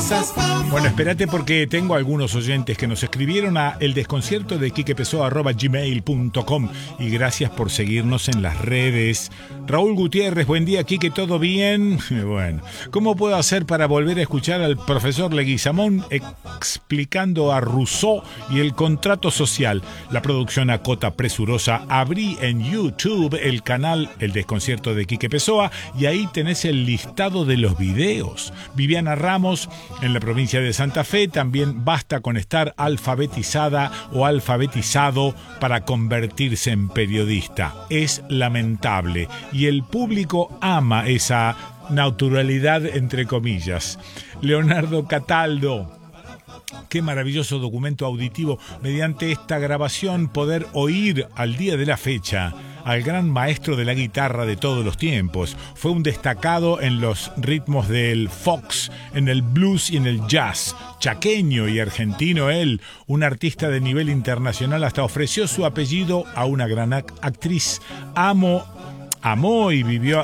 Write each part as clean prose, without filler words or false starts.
Bueno, espérate porque tengo algunos oyentes que nos escribieron a eldesconciertodequiquepessoa@gmail.com y gracias por seguirnos en las redes. Raúl Gutiérrez, buen día, Quique, ¿todo bien? Bueno, ¿cómo puedo hacer para volver a escuchar al profesor Leguizamón explicando a Rousseau y el contrato social? La producción a cota presurosa. Abrí en YouTube el canal El Desconcierto de Quique Pessoa y ahí tenés el listado de los videos. Viviana Ramos, en la provincia de Santa Fe, también basta con estar alfabetizada o alfabetizado para convertirse en periodista. Es lamentable y el público ama esa naturalidad entre comillas. Leonardo Cataldo, qué maravilloso documento auditivo. Mediante esta grabación poder oír al día de la fecha al gran maestro de la guitarra de todos los tiempos. Fue un destacado en los ritmos del fox, en el blues y en el jazz. Chaqueño y argentino él, un artista de nivel internacional, hasta ofreció su apellido a una gran actriz. Amó y vivió,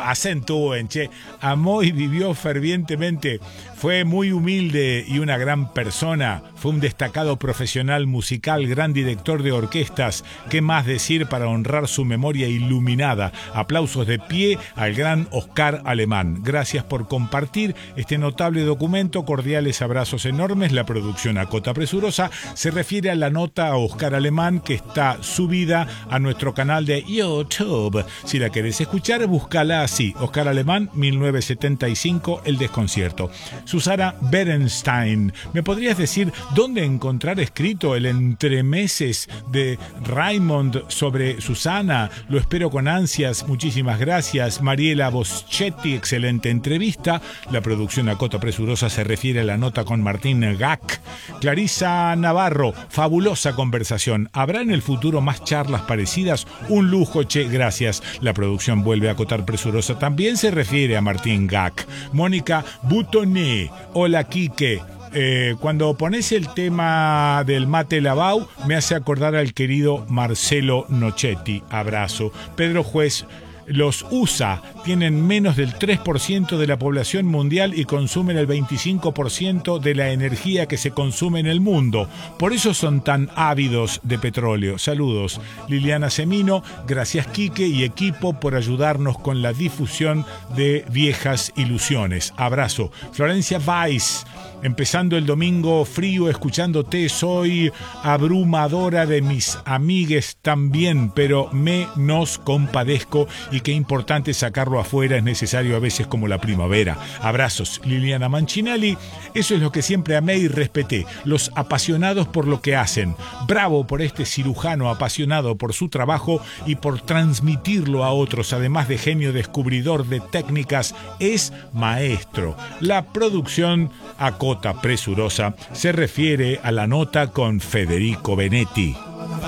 amó y vivió fervientemente. Fue muy humilde y una gran persona. Fue un destacado profesional musical, gran director de orquestas. ¿Qué más decir para honrar su memoria iluminada? Aplausos de pie al gran Oscar Alemán. Gracias por compartir este notable documento. Cordiales abrazos enormes. La producción a cota presurosa se refiere a la nota a Oscar Alemán que está subida a nuestro canal de YouTube. Si la querés escuchar, búscala así: Oscar Alemán 1975, El Desconcierto. Susana Berenstein, ¿me podrías decir dónde encontrar escrito el entremeses de Raymond sobre Susana? Lo espero con ansias, muchísimas gracias. Mariela Boschetti, excelente entrevista. La producción a cota presurosa se refiere a la nota con Martín Gac. Clarisa Navarro, fabulosa conversación. ¿Habrá en el futuro más charlas parecidas? Un lujo, che, gracias. La producción vuelve a acotar presurosa, también se refiere a Martín Gac. Mónica Butoné, hola Quique. Cuando pones el tema del mate lavau, me hace acordar al querido Marcelo Nochetti. Abrazo. Pedro Juez, los USA tienen menos del 3% de la población mundial y consumen el 25% de la energía que se consume en el mundo. Por eso son tan ávidos de petróleo. Saludos. Liliana Semino, gracias Quique y equipo por ayudarnos con la difusión de viejas ilusiones. Abrazo. Florencia Weiss, empezando el domingo frío escuchándote, soy abrumadora de mis amigues también, pero me nos compadezco y qué importante sacarlo afuera es necesario a veces como la primavera. Abrazos. Liliana Mancinelli, eso es lo que siempre amé y respeté, los apasionados por lo que hacen. Bravo por este cirujano apasionado por su trabajo y por transmitirlo a otros, además de genio descubridor de técnicas, es maestro. La producción a cota presurosa se refiere a la nota con Federico Benetti.